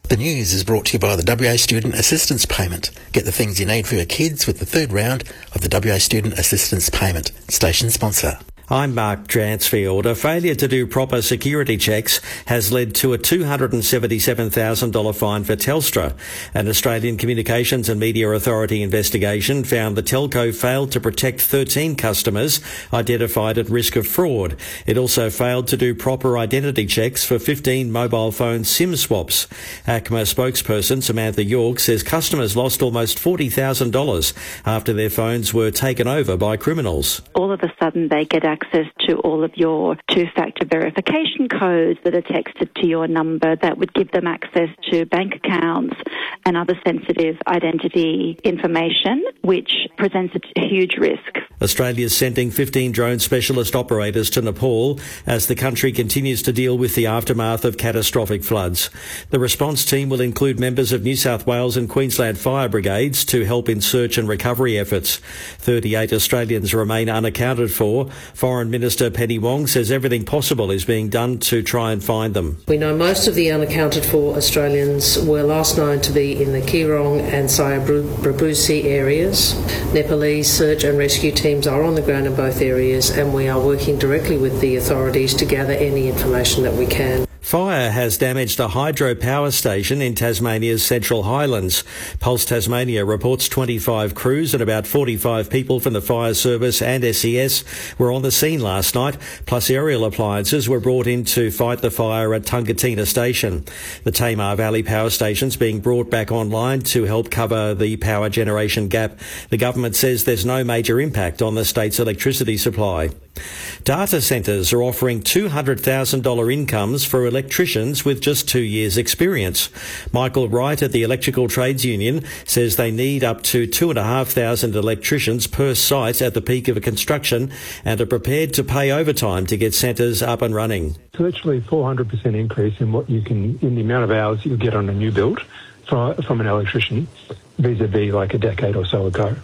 The news is brought to you by the WA Student Assistance Payment. Get the things you need for your kids with the third round of the WA Student Assistance Payment. Station sponsor. I'm Mark Dransfield. A failure to do proper security checks has led to a $277,000 fine for Telstra. An Australian Communications and Media Authority investigation found the telco failed to protect 13 customers identified at risk of fraud. It also failed to do proper identity checks for 15 mobile phone SIM swaps. ACMA spokesperson Samantha York says customers lost almost $40,000 after their phones were taken over by criminals. All of a sudden they get access to all of your two-factor verification codes that are texted to your number that would give them access to bank accounts and other sensitive identity information, which presents a huge risk. Australia is sending 15 drone specialist operators to Nepal as the country continues to deal with the aftermath of catastrophic floods. The response team will include members of New South Wales and Queensland fire brigades to help in search and recovery efforts. 38 Australians remain unaccounted for. Foreign Minister Penny Wong says everything possible is being done to try and find them. We know most of the unaccounted for Australians were last known to be in the Keerong and Sayabrabusi areas. Nepalese search and rescue teams are on the ground in both areas, and we are working directly with the authorities to gather any information that we can. Fire has damaged a hydropower station in Tasmania's Central Highlands. Pulse Tasmania reports 25 crews and about 45 people from the fire service and SES were on the scene last night, plus aerial appliances were brought in to fight the fire at Tungatina Station. The Tamar Valley power station's being brought back online to help cover the power generation gap. The government says there's no major impact on the state's electricity supply. Data centres are offering $200,000 incomes for electricians with just 2 years' experience. Michael Wright at the Electrical Trades Union says they need up to 2,500 electricians per site at the peak of a construction and are prepared to pay overtime to get centres up and running. It's literally 400% increase in what you can, in the amount of hours you get on a new build from an electrician vis-a-vis like a decade or so ago.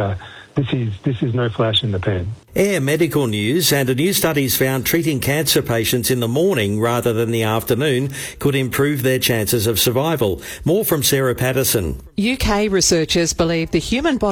This is no flash in the pan. Air Medical News and a new study's found treating cancer patients in the morning rather than the afternoon could improve their chances of survival. More from Sarah Patterson. UK researchers believe the human body